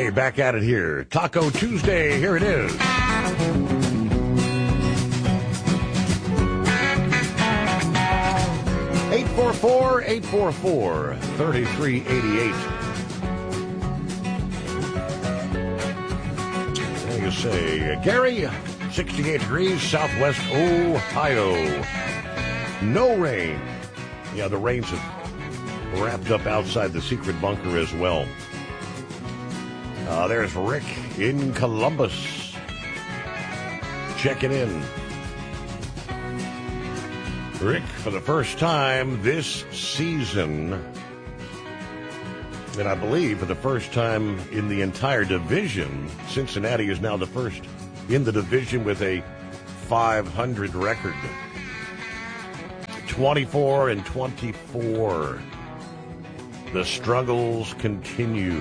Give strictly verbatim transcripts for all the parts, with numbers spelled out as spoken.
Okay, back at it here. Taco Tuesday, here it is. eight four four, eight four four, three three eight eight. There you say, Gary, sixty-eight degrees, southwest Ohio. No rain. Yeah, the rains have wrapped up outside the secret bunker as well. Uh, there's Rick in Columbus. Checking in. Rick, for the first time this season, and I believe for the first time in the entire division, Cincinnati is now the first in the division with a five hundred record. twenty-four and twenty-four. The struggles continue.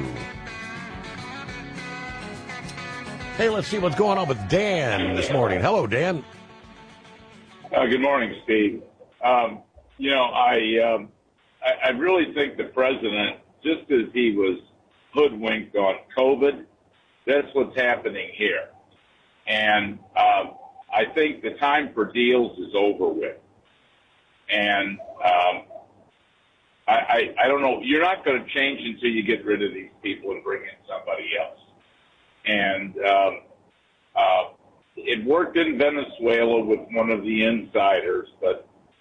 Hey, let's see what's going on with Dan this morning. Hello, Dan. Uh, good morning, Steve. Um, you know, I, um, I I really think the president, just as he was hoodwinked on COVID, that's what's happening here. And um, I think the time for deals is over with. And um, I, I, I don't know. You're not going to change until you get rid of these people and bring in somebody else. And um, uh, it worked in Venezuela with one of the insiders, but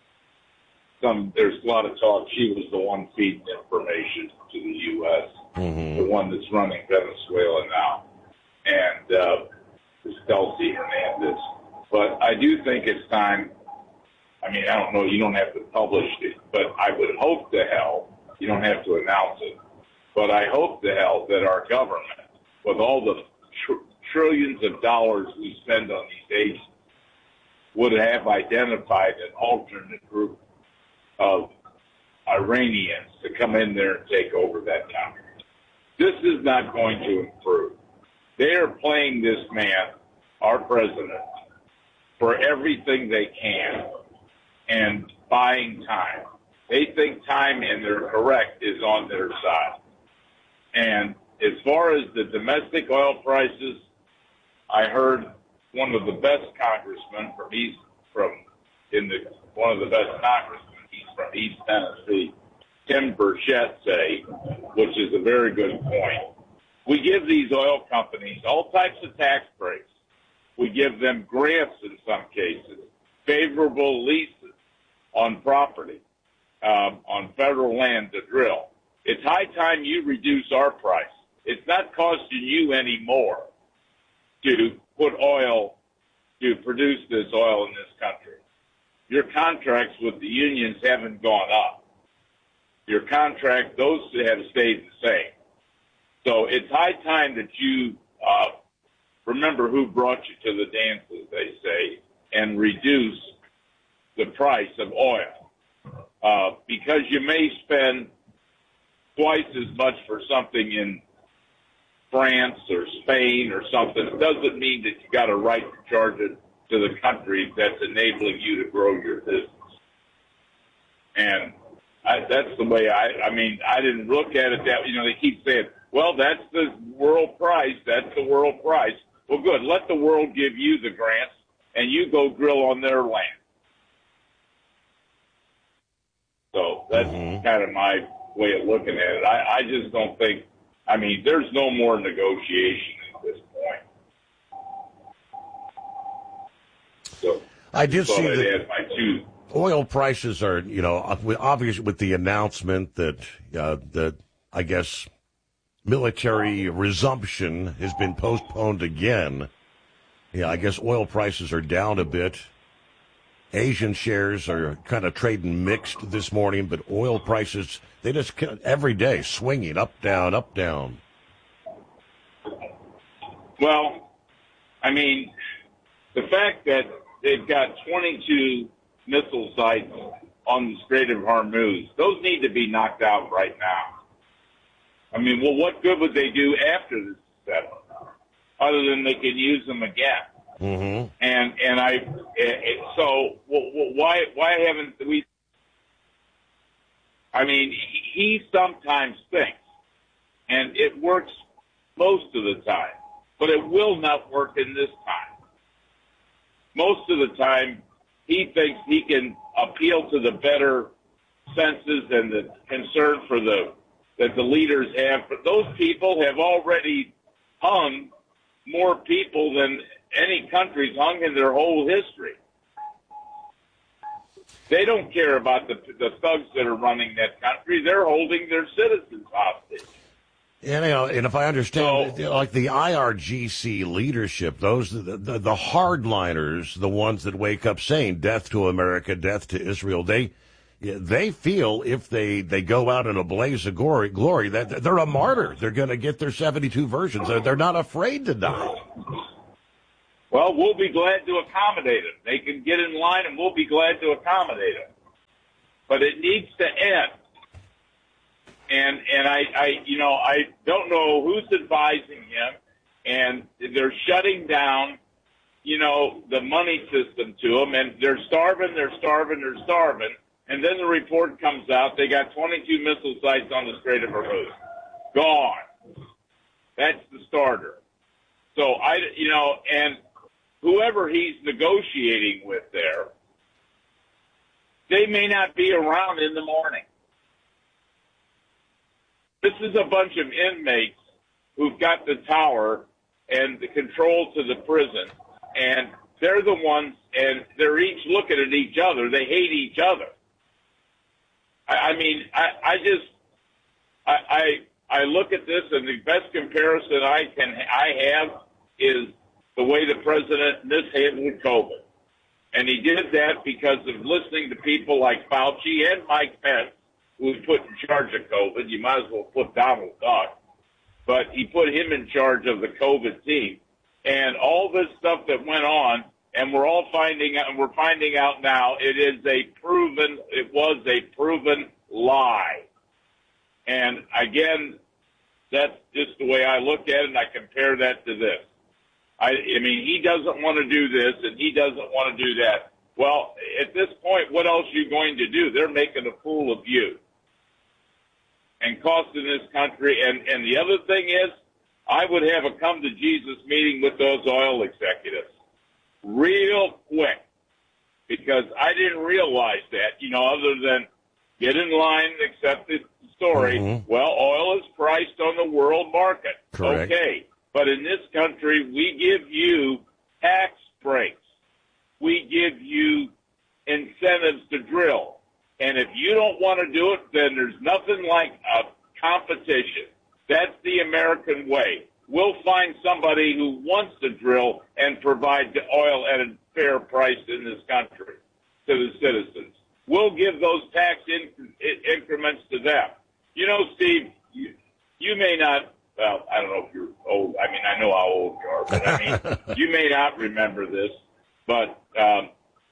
some there's a lot of talk. She was the one feeding information to the U S, mm-hmm. the one that's running Venezuela now, and uh, this Delcy Hernandez. But I do think it's time. I mean, I don't know. You don't have to publish it, but I would hope to hell you don't have to announce it. But I hope to hell that our government, with all the tr- trillions of dollars we spend on these agents, would have identified an alternate group of Iranians to come in there and take over that country. This is not going to improve. They are playing this man, our president, for everything they can and buying time. They think time, and they're correct, is on their side. And as far as the domestic oil prices, I heard one of the best congressmen from East, from in the one of the best congressmen, he's from East Tennessee, Tim Burchett, say, which is a very good point. We give these oil companies all types of tax breaks. We give them grants in some cases, favorable leases on property, um, on federal land to drill. It's high time you reduce our price. It's not costing you any more to put oil, to produce this oil in this country. Your contracts with the unions haven't gone up. Your contract, those have stayed the same. So it's high time that you uh, remember who brought you to the dance, as they say, and reduce the price of oil. Uh, because you may spend twice as much for something in France or Spain or something. It doesn't mean that you got a right to charge it to the country that's enabling you to grow your business. And I, that's the way I, I mean, I didn't look at it that, you know, they keep saying, well, that's the world price. That's the world price. Well, good. Let the world give you the grants and you go drill on their land. So that's mm-hmm. kind of my way of looking at it. I, I just don't think, I mean, there's no more negotiation at this point. So I did see that my two. Oil prices are, you know, obviously with the announcement that uh, that I guess military resumption has been postponed again. Yeah, I guess oil prices are down a bit. Asian shares are kind of trading mixed this morning, but oil prices, they just every day swinging up, down, up, down. Well, I mean, the fact that they've got twenty-two missile sites on the Strait of Hormuz, those need to be knocked out right now. I mean, well, what good would they do after this is settled, other than they can use them again? Mm-hmm. And and I it, so why why haven't we? I mean, he sometimes thinks, and it works most of the time. But it will not work in this time. Most of the time, he thinks he can appeal to the better senses and the concern for the that the leaders have. But those people have already hung more people than any country's hung in their whole history. They don't care about the the thugs that are running that country. They're holding their citizens hostage. And, you know, and if I understand, So, like the I R G C leadership, those the, the the hardliners, the ones that wake up saying "death to America, death to Israel," they they feel if they, they go out in a blaze of glory, glory that they're a martyr. They're going to get their seventy-two versions. They're, they're not afraid to die. well, we'll be glad to accommodate them. They can get in line, and we'll be glad to accommodate them. But it needs to end. And and I, I, you know, I don't know who's advising him, and they're shutting down, you know, the money system to them, and they're starving, they're starving, they're starving. And then the report comes out, they got twenty-two missile sites on the Strait of Hormuz. Gone. That's the starter. So, I, you know, and whoever he's negotiating with there, they may not be around in the morning. This is a bunch of inmates who've got the tower and the control to the prison, and they're the ones, and they're each looking at each other. They hate each other. I, I mean, I, I just, I, I, I look at this, and the best comparison I can, I have is the way the president mishandled COVID, and he did that because of listening to people like Fauci and Mike Pence, who was put in charge of COVID. You might as well put Donald Duck. But he put him in charge of the COVID team. And all this stuff that went on, and we're all finding out, and we're finding out now, it is a proven, it was a proven lie. And again, that's just the way I look at it, and I compare that to this. I, I mean, he doesn't want to do this, and he doesn't want to do that. Well, at this point, what else are you going to do? They're making a fool of you and costing this country. And, and the other thing is, I would have a come-to-Jesus meeting with those oil executives real quick, because I didn't realize that, you know, other than get in line and accept the story. Mm-hmm. Well, oil is priced on the world market. Correct. Okay. But in this country, we give you tax breaks. We give you incentives to drill. And if you don't want to do it, then there's nothing like a competition. That's the American way. We'll find somebody who wants to drill and provide the oil at a fair price in this country to the citizens. We'll give those tax in, in, increments to them. You know, Steve, you, you may not, well, I don't know if you're old. I mean, I know how old you are, but I mean, you may not remember this, but um,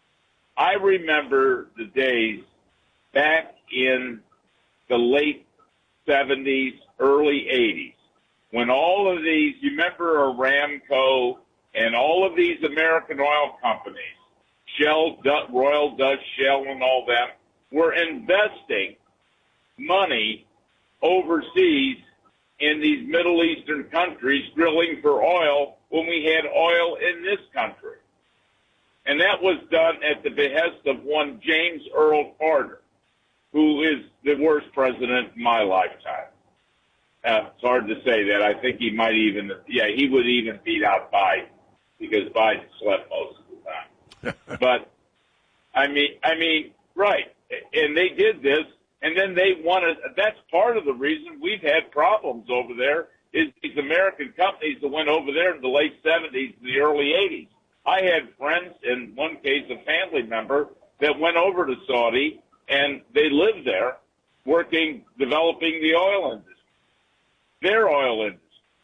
I remember the days back in the late seventies, early eighties, when all of these, you remember Aramco and all of these American oil companies, Shell, Royal Dutch Shell and all them, were investing money overseas in these Middle Eastern countries drilling for oil when we had oil in this country. And that was done at the behest of one James Earl Carter, who is the worst president in my lifetime. Uh, it's hard to say that. I think he might even, yeah, he would even beat out Biden, because Biden slept most of the time. But, I mean, I mean, right. And they did this, and then they wanted, that's part of the reason we've had problems over there, is these American companies that went over there in the late seventies, the early eighties. I had friends, in one case a family member, that went over to Saudi, and they lived there working, developing the oil industry, their oil industry.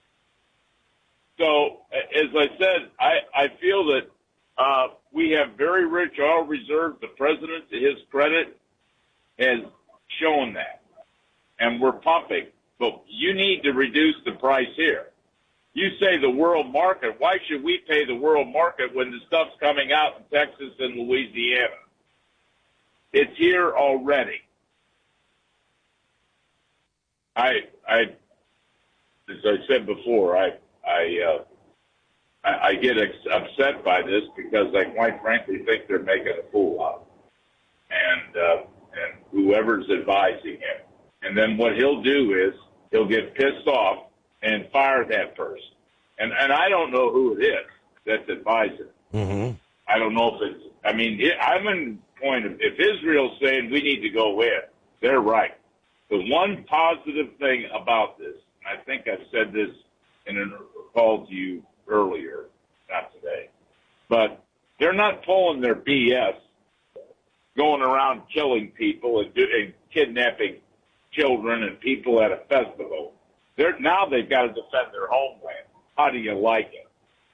So, as I said, I, I feel that uh, we have very rich oil reserves. The president, to his credit, has shown that. And we're pumping. But you need to reduce the price here. You say the world market. Why should we pay the world market when the stuff's coming out in Texas and Louisiana? It's here already. I, I, as as I said before, I I uh, I, I get ex- upset by this because I quite frankly think they're making a fool out of him, and uh, and whoever's advising him. And then what he'll do is he'll get pissed off and fire that person. And and I don't know who it is that's advising. Mm-hmm. I don't know if it's. I mean, it, I'm in point of if Israel's saying we need to go in, they're right. The one positive thing about this, and I think I've said this in a call to you earlier, not today, but they're not pulling their B S, going around killing people and, do, and kidnapping children and people at a festival. They're now they've got to defend their homeland. How do you like it?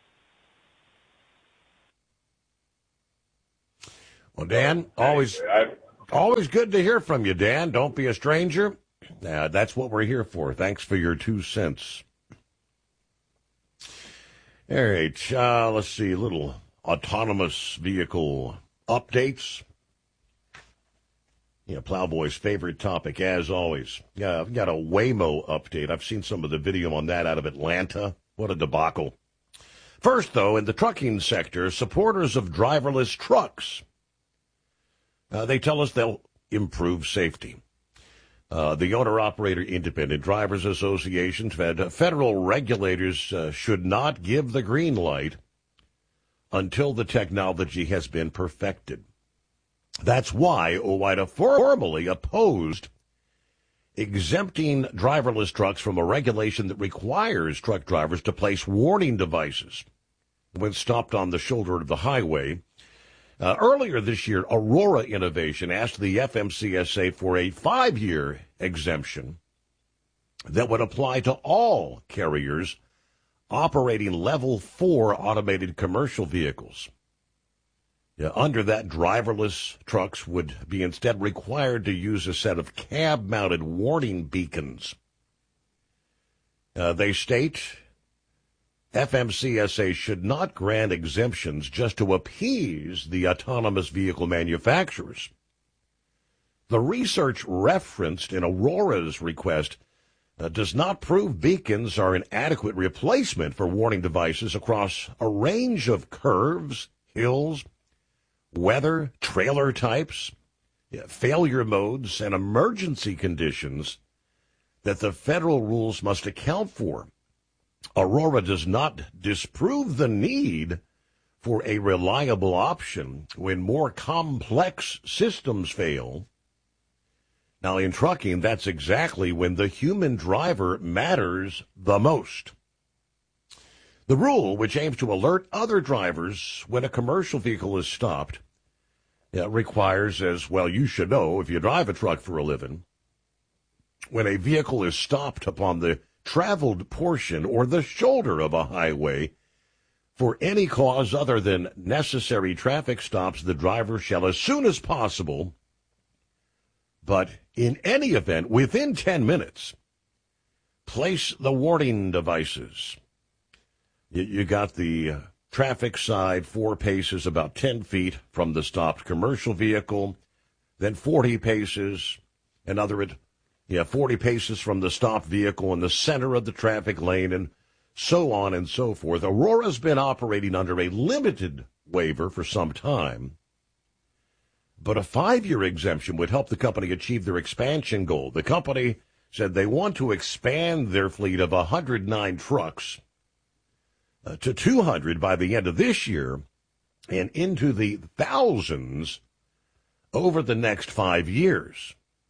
Well, Dan, always always good to hear from you, Dan. Don't be a stranger. Uh, that's what we're here for. Thanks for your two cents. All right, uh, let's see, little autonomous vehicle updates. Yeah, Plowboy's favorite topic, as always. Yeah, I've got a Waymo update. I've seen some of the video on that out of Atlanta. What a debacle. First, though, in the trucking sector, supporters of driverless trucks, uh, they tell us they'll improve safety. Uh, the Owner-Operator Independent Drivers Association said federal regulators uh, should not give the green light until the technology has been perfected. That's why OOIDA formally opposed exempting driverless trucks from a regulation that requires truck drivers to place warning devices when stopped on the shoulder of the highway. Uh, earlier this year, Aurora Innovation asked the F M C S A for a five-year exemption that would apply to all carriers operating level four automated commercial vehicles. Yeah, under that, driverless trucks would be instead required to use a set of cab-mounted warning beacons. Uh, they state F M C S A should not grant exemptions just to appease the autonomous vehicle manufacturers. The research referenced in Aurora's request uh, does not prove beacons are an adequate replacement for warning devices across a range of curves, hills, weather, trailer types, failure modes, and emergency conditions that the federal rules must account for. Aurora does not disprove the need for a reliable option when more complex systems fail. Now, in trucking, that's exactly when the human driver matters the most. The rule, which aims to alert other drivers when a commercial vehicle is stopped, uh, requires, as well you should know if you drive a truck for a living, when a vehicle is stopped upon the traveled portion or the shoulder of a highway for any cause other than necessary traffic stops, the driver shall, as soon as possible, but in any event, within ten minutes, place the warning devices. You, you got the uh, traffic side, four paces, about ten feet from the stopped commercial vehicle, then forty paces, another, yeah, forty paces from the stopped vehicle in the center of the traffic lane, and so on and so forth. Aurora's been operating under a limited waiver for some time, but a five-year exemption would help the company achieve their expansion goal. The company said they want to expand their fleet of one hundred nine trucks uh, to two hundred by the end of this year and into the thousands over the next five years.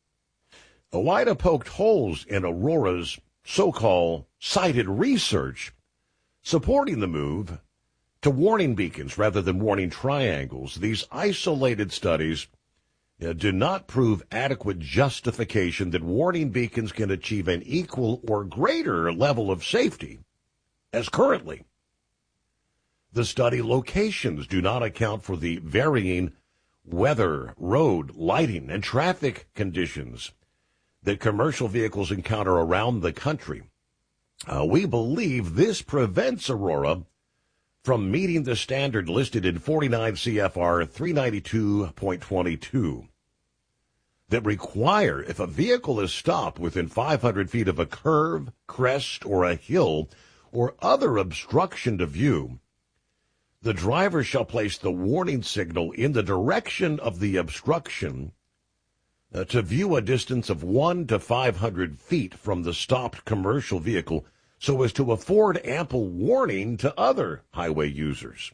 OOIDA poked holes in Aurora's so-called cited research supporting the move to warning beacons rather than warning triangles. These isolated studies uh, do not prove adequate justification that warning beacons can achieve an equal or greater level of safety as currently. The study locations do not account for the varying weather, road, lighting, and traffic conditions that commercial vehicles encounter around the country. Uh, we believe this prevents Aurora from meeting the standard listed in forty-nine C F R three ninety-two point twenty-two. that require, if a vehicle is stopped within five hundred feet of a curve, crest, or a hill, or other obstruction to view, the driver shall place the warning signal in the direction of the obstruction uh, to view a distance of one to five hundred feet from the stopped commercial vehicle so as to afford ample warning to other highway users.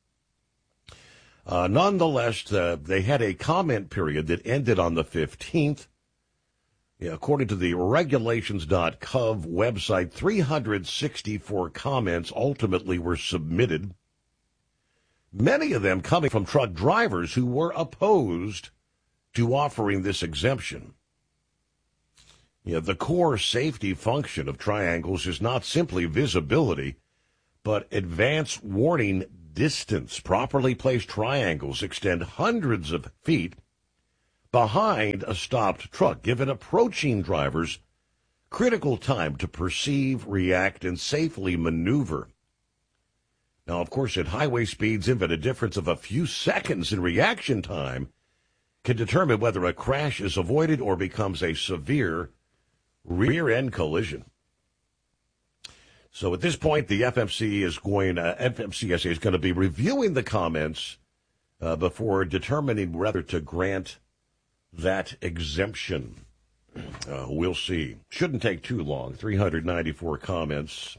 Uh, nonetheless, uh, they had a comment period that ended on the fifteenth. Yeah, according to the regulations dot gov website, three hundred sixty-four comments ultimately were submitted, many of them coming from truck drivers who were opposed to offering this exemption. Yeah, the core safety function of triangles is not simply visibility, but advanced warning distance. Properly placed triangles extend hundreds of feet behind a stopped truck, giving approaching drivers critical time to perceive, react, and safely maneuver. Now, of course, at highway speeds, even a difference of a few seconds in reaction time can determine whether a crash is avoided or becomes a severe rear-end collision. So at this point, the F M C is going, uh, F M C S A is going to be reviewing the comments uh, before determining whether to grant that exemption. Uh, we'll see. Shouldn't take too long. three hundred ninety-four comments.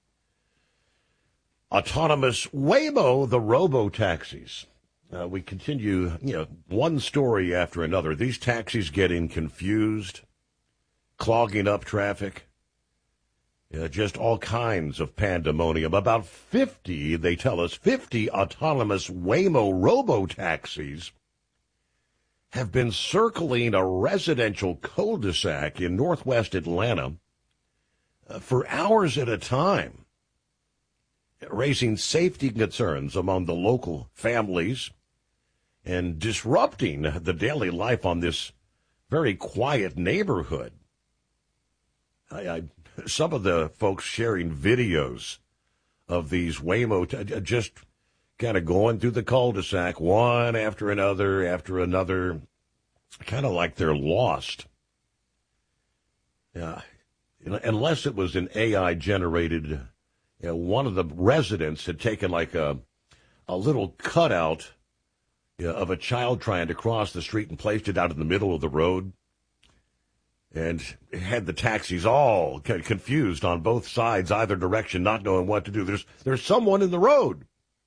Autonomous Waymo, the robo-taxis. Uh, we continue, you know, one story after another. These taxis getting confused, clogging up traffic. Uh, just all kinds of pandemonium. About fifty, they tell us, fifty autonomous Waymo robo-taxis have been circling a residential cul-de-sac in northwest Atlanta uh, for hours at a time, raising safety concerns among the local families and disrupting the daily life on this very quiet neighborhood. I, I Some of the folks sharing videos of these Waymo t- just kind of going through the cul-de-sac, one after another after another, kind of like they're lost. Yeah, you know, unless it was an A I-generated, you know, one of the residents had taken like a a little cutout, you know, of a child trying to cross the street and placed it out in the middle of the road, and had the taxis all confused on both sides, either direction, not knowing what to do. There's there's someone in the road.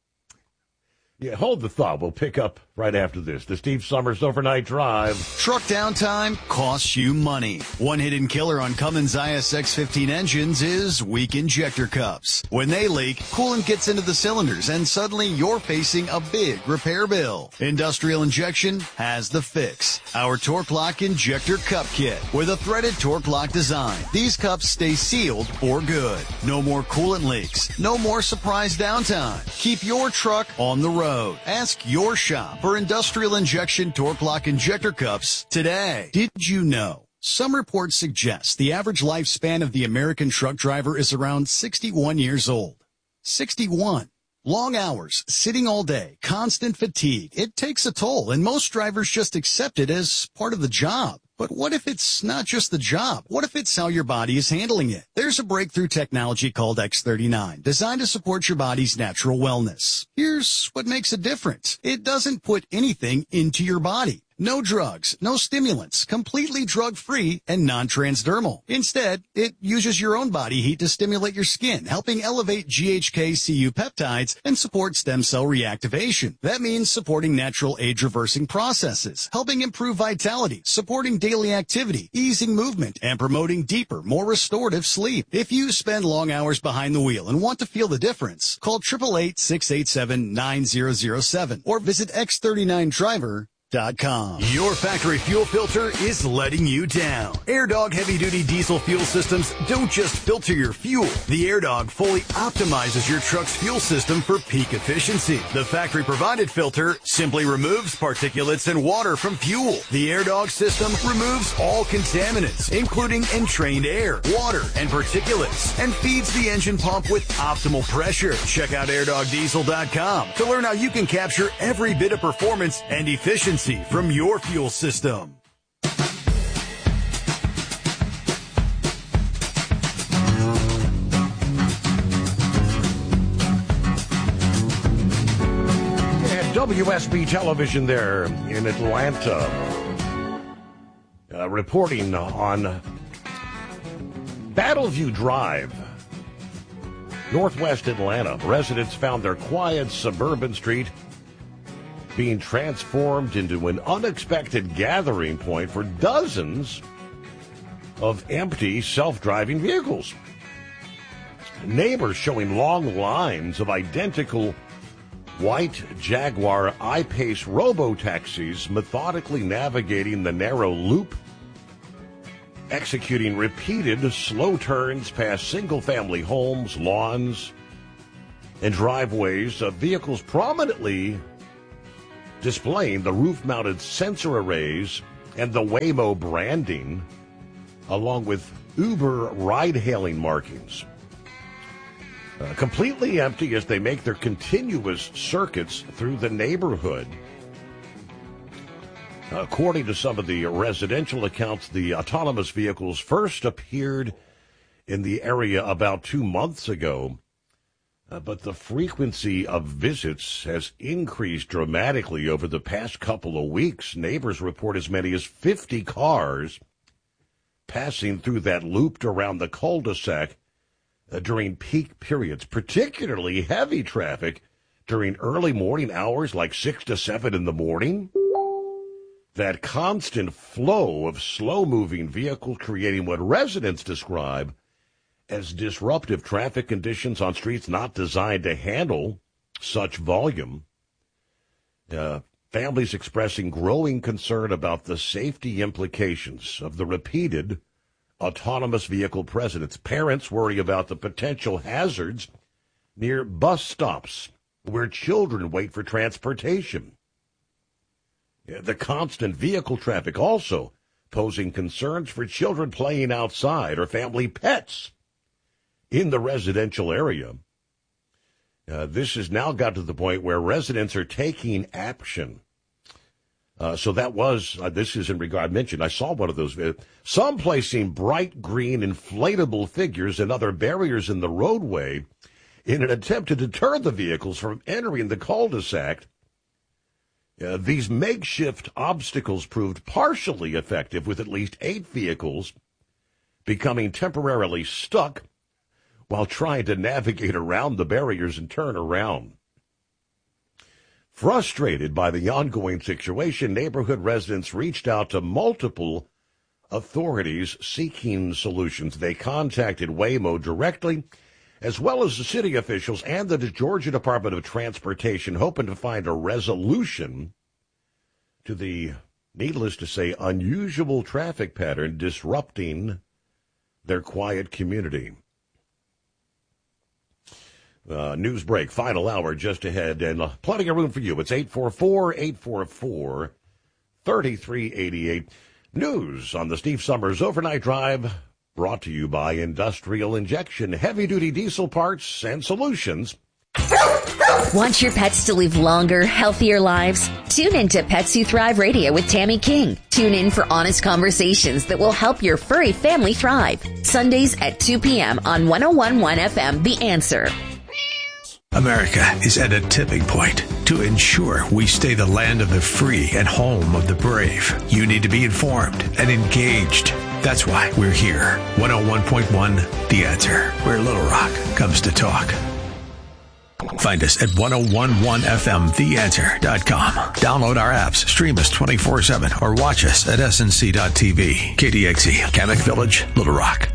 Yeah, hold the thought. We'll pick up right after this. The Steve Summers Overnight Drive. Truck downtime costs you money. One hidden killer on Cummins I S X fifteen engines is weak injector cups. When they leak, coolant gets into the cylinders, and suddenly you're facing a big repair bill. Industrial Injection has the fix. Our Torque Lock Injector Cup Kit with a threaded Torque Lock design. These cups stay sealed for good. No more coolant leaks. No more surprise downtime. Keep your truck on the road. Ask your shop for Industrial Injection Torque Lock Injector Cups today. Did you know? Some reports suggest the average lifespan of the American truck driver is around sixty-one years old. sixty-one. Long hours, sitting all day, constant fatigue. It takes a toll, and most drivers just accept it as part of the job. But what if it's not just the job? What if it's how your body is handling it? There's a breakthrough technology called X thirty-nine, designed to support your body's natural wellness. Here's what makes it different. It doesn't put anything into your body. No drugs, no stimulants, completely drug-free and non-transdermal. Instead, it uses your own body heat to stimulate your skin, helping elevate G H K C U peptides and support stem cell reactivation. That means supporting natural age-reversing processes, helping improve vitality, supporting daily activity, easing movement, and promoting deeper, more restorative sleep. If you spend long hours behind the wheel and want to feel the difference, call eight eight eight, six eight seven, nine zero zero seven or visit X thirty-nine driver dot com. Your factory fuel filter is letting you down. AirDog heavy-duty diesel fuel systems don't just filter your fuel. The AirDog fully optimizes your truck's fuel system for peak efficiency. The factory-provided filter simply removes particulates and water from fuel. The AirDog system removes all contaminants, including entrained air, water, and particulates, and feeds the engine pump with optimal pressure. Check out air dog diesel dot com to learn how you can capture every bit of performance and efficiency from your fuel system. W S B Television there in Atlanta, uh, reporting on Battleview Drive, Northwest Atlanta. Residents found their quiet suburban street being transformed into an unexpected gathering point for dozens of empty self-driving vehicles. Neighbors showing long lines of identical white Jaguar I-Pace robo-taxis methodically navigating the narrow loop, executing repeated slow turns past single-family homes, lawns, and driveways of vehicles prominently displaying the roof-mounted sensor arrays and the Waymo branding, along with Uber ride-hailing markings. Uh, completely empty as they make their continuous circuits through the neighborhood. According to some of the residential accounts, the autonomous vehicles first appeared in the area about two months ago, uh, but the frequency of visits has increased dramatically over the past couple of weeks. Neighbors report as many as fifty cars passing through that loop around the cul-de-sac Uh, during peak periods, particularly heavy traffic during early morning hours like six to seven in the morning. That constant flow of slow-moving vehicles creating what residents describe as disruptive traffic conditions on streets not designed to handle such volume. Uh, families expressing growing concern about the safety implications of the repeated autonomous vehicle presence. Parents worry about the potential hazards near bus stops where children wait for transportation. The constant vehicle traffic also posing concerns for children playing outside or family pets in the residential area. Uh, this has now got to the point where residents are taking action. Uh, so that was, uh, this is in regard, I mentioned, I saw one of those, uh, some placing bright green inflatable figures and other barriers in the roadway in an attempt to deter the vehicles from entering the cul-de-sac. Uh, these makeshift obstacles proved partially effective, with at least eight vehicles becoming temporarily stuck while trying to navigate around the barriers and turn around. Frustrated by the ongoing situation, neighborhood residents reached out to multiple authorities seeking solutions. They contacted Waymo directly, as well as the city officials and the Georgia Department of Transportation, hoping to find a resolution to the, needless to say, unusual traffic pattern disrupting their quiet community. Uh, news break, final hour just ahead, and uh, plenty of room for you. It's eight four four, eight four four, three three eight eight. News on the Steve Summers Overnight Drive, brought to you by Industrial Injection, heavy-duty diesel parts and solutions. Want your pets to live longer, healthier lives? Tune in to Pets Who Thrive Radio with Tammy King. Tune in for honest conversations that will help your furry family thrive. Sundays at two p.m. on one oh one point one F M, The Answer. America is at a tipping point. To ensure we stay the land of the free and home of the brave, you need to be informed and engaged. That's why we're here. one oh one point one The Answer, where Little Rock comes to talk. Find us at ten eleven F M the answer dot com. Download our apps, stream us twenty-four seven, or watch us at S N C dot T V. K D X E, Kamek Village, Little Rock.